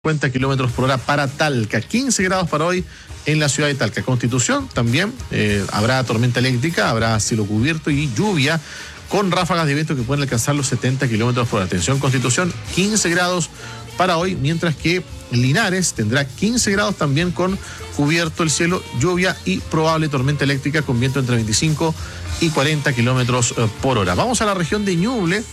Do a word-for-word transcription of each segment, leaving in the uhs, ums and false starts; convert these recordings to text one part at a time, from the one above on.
cincuenta kilómetros por hora para Talca, quince grados para hoy en la ciudad de Talca. Constitución también eh, habrá tormenta eléctrica, habrá cielo cubierto y lluvia con ráfagas de viento que pueden alcanzar los setenta kilómetros por hora. Atención, Constitución, quince grados para hoy, mientras que Linares tendrá quince grados también con cubierto el cielo, lluvia y probable tormenta eléctrica con viento entre veinticinco y cuarenta kilómetros por hora. Vamos a la región de Ñuble,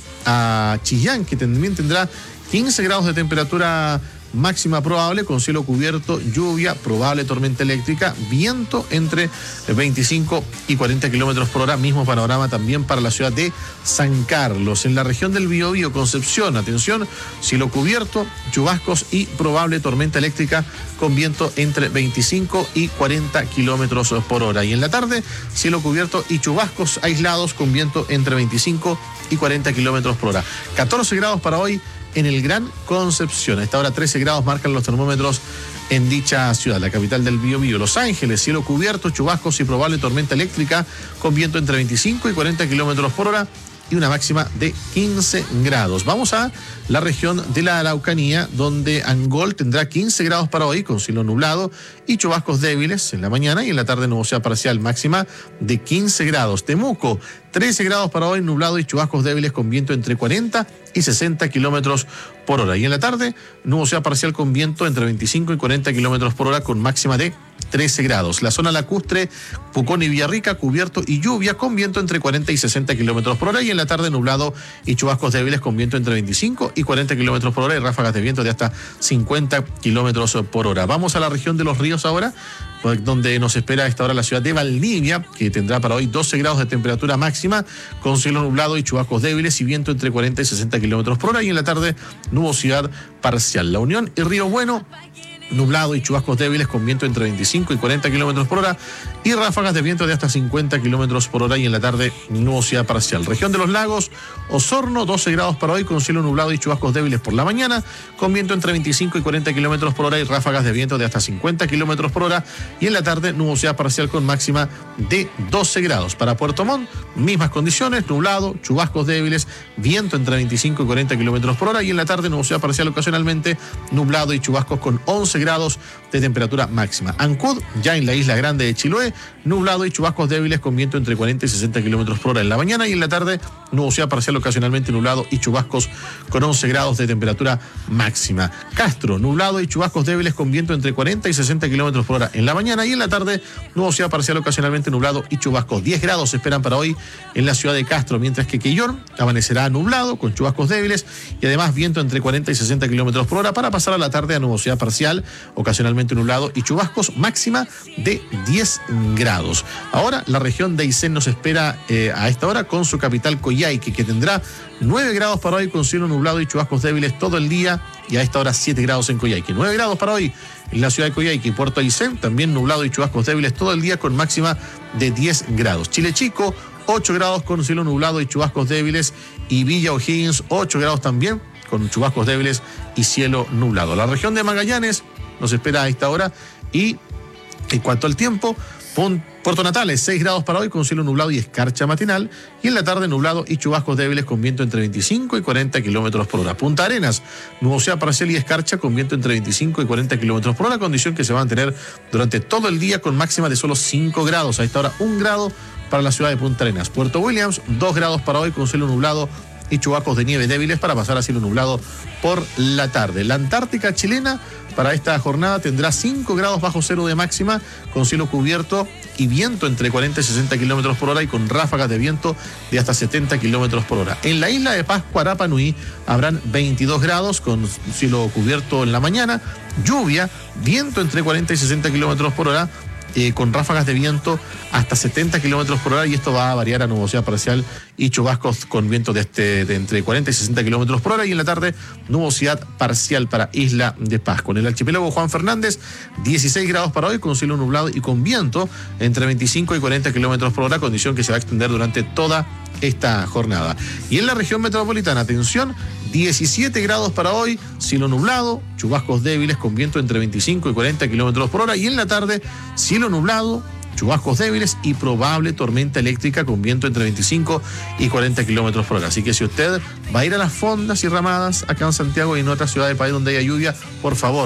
a Chillán, que también tendrá quince grados de temperatura máxima probable, con cielo cubierto, lluvia, probable tormenta eléctrica, viento entre veinticinco y cuarenta kilómetros por hora. Mismo panorama también para la ciudad de San Carlos. En la región del Biobío, Concepción, atención, cielo cubierto, chubascos y probable tormenta eléctrica con viento entre veinticinco y cuarenta kilómetros por hora. Y en la tarde, cielo cubierto y chubascos aislados con viento entre veinticinco y cuarenta kilómetros por hora. catorce grados para hoy en el Gran Concepción. A esta hora trece grados marcan los termómetros en dicha ciudad, la capital del Biobío. Los Ángeles, cielo cubierto, chubascos y probable tormenta eléctrica con viento entre veinticinco y cuarenta kilómetros por hora y una máxima de quince grados. Vamos a la región de la Araucanía, donde Angol tendrá quince grados para hoy con cielo nublado y chubascos débiles en la mañana, y en la tarde nubosidad parcial, máxima de quince grados. Temuco, trece grados para hoy, nublado y chubascos débiles con viento entre cuarenta y sesenta kilómetros por hora. Y en la tarde, nubosidad parcial con viento entre veinticinco y cuarenta kilómetros por hora con máxima de trece grados. La zona lacustre, Pucón y Villarrica, cubierto y lluvia con viento entre cuarenta y sesenta kilómetros por hora. Y en la tarde, nublado y chubascos débiles con viento entre veinticinco y cuarenta kilómetros por hora y ráfagas de viento de hasta cincuenta kilómetros por hora. Vamos a la región de los ríos ahora, donde nos espera a esta hora la ciudad de Valdivia, que tendrá para hoy doce grados de temperatura máxima, con cielo nublado y chubascos débiles y viento entre cuarenta y sesenta kilómetros por hora. Y en la tarde, nubosidad parcial. La Unión y Río Bueno, nublado y chubascos débiles con viento entre veinticinco y cuarenta kilómetros por hora y ráfagas de viento de hasta cincuenta kilómetros por hora. Y en la tarde, nubosidad parcial. Región de los Lagos, Osorno, doce grados para hoy con cielo nublado y chubascos débiles por la mañana, con viento entre veinticinco y cuarenta kilómetros por hora y ráfagas de viento de hasta cincuenta kilómetros por hora. Y en la tarde, nubosidad parcial con máxima de doce grados. Para Puerto Montt, mismas condiciones, nublado, chubascos débiles, viento entre veinticinco y cuarenta kilómetros por hora. Y en la tarde, nubosidad parcial ocasionalmente, nublado y chubascos con once grados de temperatura máxima. Ancud, ya en la isla grande de Chiloé, nublado y chubascos débiles con viento entre cuarenta y sesenta kilómetros por hora en la mañana, y en la tarde, nubosidad parcial ocasionalmente, nublado y chubascos con once grados de temperatura máxima. Castro, nublado y chubascos débiles con viento entre cuarenta y sesenta kilómetros por hora en la mañana, y en la tarde, nubosidad parcial ocasionalmente, nublado y chubascos. diez grados se esperan para hoy en la ciudad de Castro, mientras que Quillón amanecerá nublado con chubascos débiles y además viento entre cuarenta y sesenta kilómetros por hora, para pasar a la tarde a nubosidad parcial, ocasionalmente nublado y chubascos, máxima de diez grados. Ahora la región de Aysén nos espera eh, a esta hora con su capital Coyhaique, que tendrá nueve grados para hoy con cielo nublado y chubascos débiles todo el día, y a esta hora siete grados en Coyhaique. nueve grados para hoy en la ciudad de Coyhaique y Puerto Aysén, también nublado y chubascos débiles todo el día con máxima de diez grados. Chile Chico, ocho grados con cielo nublado y chubascos débiles, y Villa O'Higgins, ocho grados también con chubascos débiles y cielo nublado. La región de Magallanes nos espera a esta hora, y en cuanto al tiempo, Puerto Natales, seis grados para hoy con cielo nublado y escarcha matinal, y en la tarde nublado y chubascos débiles con viento entre veinticinco y cuarenta kilómetros por hora. Punta Arenas, nubosidad parcial y escarcha con viento entre veinticinco y cuarenta kilómetros por hora, condición que se va a mantener durante todo el día con máxima de solo cinco grados. A esta hora, un grado para la ciudad de Punta Arenas. Puerto Williams, dos grados para hoy con cielo nublado y chubascos de nieve débiles, para pasar a cielo nublado por la tarde. La Antártica chilena para esta jornada tendrá cinco grados bajo cero de máxima, con cielo cubierto y viento entre cuarenta y sesenta kilómetros por hora y con ráfagas de viento de hasta setenta kilómetros por hora. En la isla de Pascua, Rapa Nui, habrán veintidós grados con cielo cubierto en la mañana, lluvia, viento entre cuarenta y sesenta kilómetros por hora, Eh, con ráfagas de viento hasta setenta kilómetros por hora, y esto va a variar a nubosidad parcial y chubascos con viento de, este, de entre cuarenta y sesenta kilómetros por hora. Y en la tarde, nubosidad parcial para Isla de Pascua. En el archipiélago Juan Fernández, dieciséis grados para hoy con cielo nublado y con viento entre veinticinco y cuarenta kilómetros por hora, condición que se va a extender durante toda esta jornada. Y en la región metropolitana, atención, diecisiete grados para hoy, cielo nublado, chubascos débiles con viento entre veinticinco y cuarenta kilómetros por hora, y en la tarde, cielo nublado, chubascos débiles y probable tormenta eléctrica con viento entre veinticinco y cuarenta kilómetros por hora. Así que si usted va a ir a las fondas y ramadas acá en Santiago y en otras ciudades del país donde haya lluvia, por favor,